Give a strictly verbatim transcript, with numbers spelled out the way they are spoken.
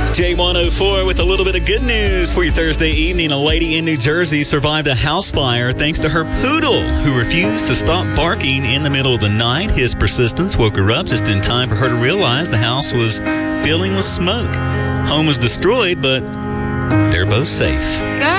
J one oh four with a little bit of good news for your Thursday evening. A lady in New Jersey survived a house fire thanks to her poodle, who refused to stop barking in the middle of the night. His persistence woke her up just in time for her to realize the house was filling with smoke. Home was destroyed, but they're both safe.